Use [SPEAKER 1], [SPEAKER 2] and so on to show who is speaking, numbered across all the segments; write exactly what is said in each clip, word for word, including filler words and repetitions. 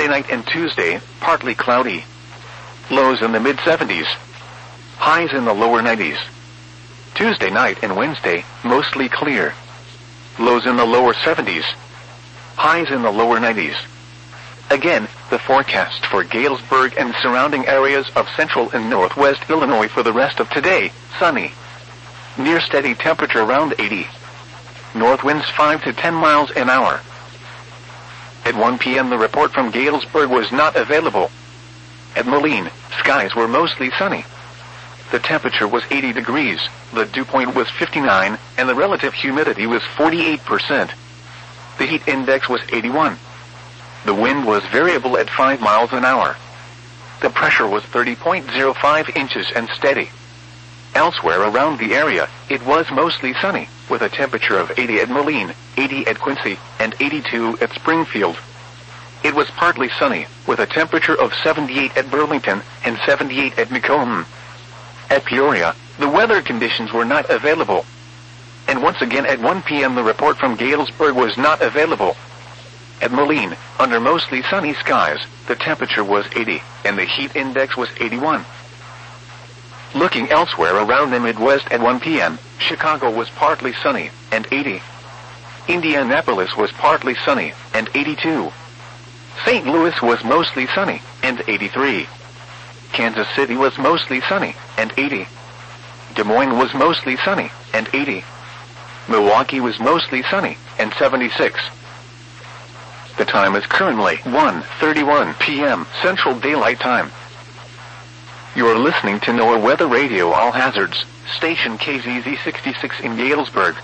[SPEAKER 1] Monday night and Tuesday, partly cloudy. Lows in the mid seventies. Highs in the lower nineties. Tuesday night and Wednesday, mostly clear. Lows in the lower seventies. Highs in the lower nineties. Again, the forecast for Galesburg and surrounding areas of central and northwest Illinois for the rest of today: sunny. Near steady temperature around eighty. North winds five to ten miles an hour. At one p m the report from Galesburg was not available. At Moline, skies were mostly sunny. The temperature was eighty degrees, the dew point was fifty-nine, and the relative humidity was forty-eight percent. The heat index was eighty-one. The wind was variable at five miles an hour. The pressure was thirty point zero five inches and steady. Elsewhere around the area, it was mostly sunny, with a temperature of eighty at Moline, eighty at Quincy, and eighty-two at Springfield. It was partly sunny, with a temperature of seventy-eight at Burlington and seventy-eight at Macomb. At Peoria, the weather conditions were not available. And once again at one p m the report from Galesburg was not available. At Moline, under mostly sunny skies, the temperature was eighty, and the heat index was eighty-one. Looking elsewhere around the Midwest at one p m, Chicago was partly sunny, and eighty. Indianapolis was partly sunny, and eighty-two. Saint Louis was mostly sunny, and eighty-three. Kansas City was mostly sunny, and eighty. Des Moines was mostly sunny, and eighty. Milwaukee was mostly sunny, and seventy-six. The time is currently one thirty-one p m Central Daylight Time. You are listening to NOAA Weather Radio All Hazards, station K Z Z sixty-six in Galesburg.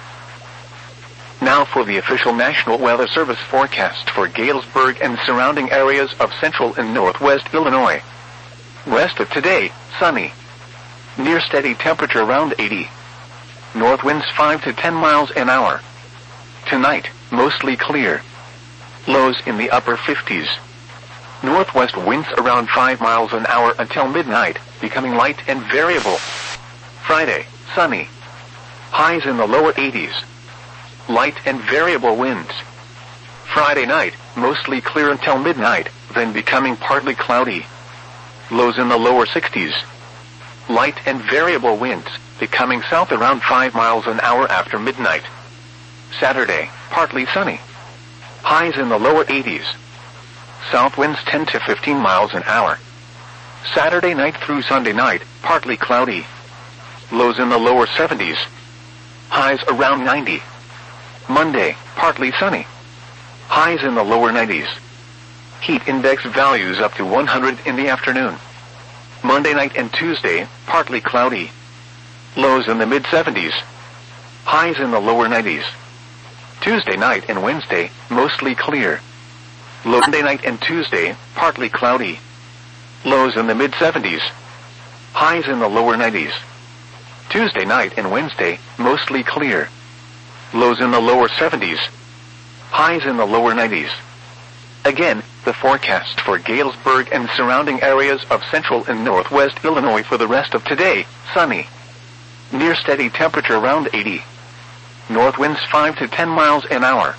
[SPEAKER 1] Now for the official National Weather Service forecast for Galesburg and surrounding areas of central and northwest Illinois. Rest of today, sunny. Near steady temperature around eighty. North winds five to ten miles an hour. Tonight, mostly clear. Lows in the upper fifties. Northwest winds around five miles an hour until midnight, becoming light and variable. Friday, sunny. Highs in the lower eighties. Light and variable winds. Friday night, mostly clear until midnight, then becoming partly cloudy. Lows in the lower sixties. Light and variable winds, becoming south around five miles an hour after midnight. Saturday, partly sunny. Highs in the lower eighties. South winds ten to fifteen miles an hour. Saturday night through Sunday night, partly cloudy. Lows in the lower seventies. Highs around ninety. Monday, partly sunny. Highs in the lower nineties. Heat index values up to one hundred in the afternoon. Monday night and Tuesday, partly cloudy. Lows in the mid seventies. Highs in the lower nineties. Tuesday night and Wednesday, mostly clear. Monday night and Tuesday, partly cloudy. Lows in the mid seventies. Highs in the lower nineties. Tuesday night and Wednesday, mostly clear. Lows in the lower seventies. Highs in the lower nineties. Again, the forecast for Galesburg and surrounding areas of central and northwest Illinois for the rest of today: sunny. Near steady temperature around eighty. North winds five to ten miles an hour.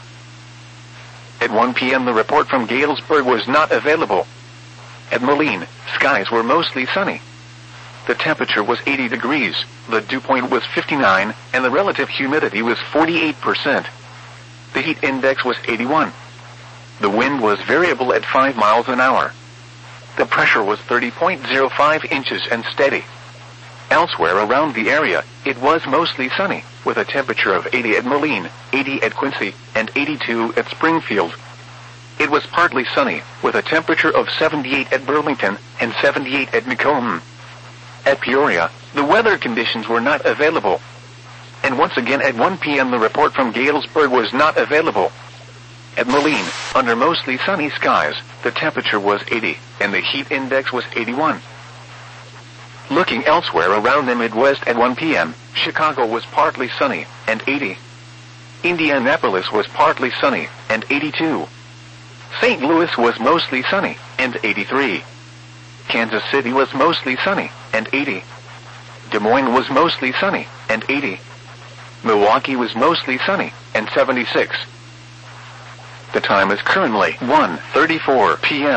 [SPEAKER 1] At one p m the report from Galesburg was not available. At Moline, skies were mostly sunny. The temperature was eighty degrees, the dew point was fifty-nine, and the relative humidity was forty-eight percent. The heat index was eighty-one. The wind was variable at five miles an hour. The pressure was thirty point zero five inches and steady. Elsewhere around the area, it was mostly sunny, with a temperature of eighty at Moline, eighty at Quincy, and eighty-two at Springfield. It was partly sunny, with a temperature of seventy-eight at Burlington and seventy-eight at Macomb. At Peoria, the weather conditions were not available. And once again at one p m the report from Galesburg was not available. At Moline, under mostly sunny skies, the temperature was eighty, and the heat index was eighty-one. Looking elsewhere around the Midwest at one p m, Chicago was partly sunny, and eighty. Indianapolis was partly sunny, and eighty-two. Saint Louis was mostly sunny, and eighty-three. Kansas City was mostly sunny, and eighty. Des Moines was mostly sunny, and eighty. Milwaukee was mostly sunny, and seventy-six. The time is currently one thirty-four p m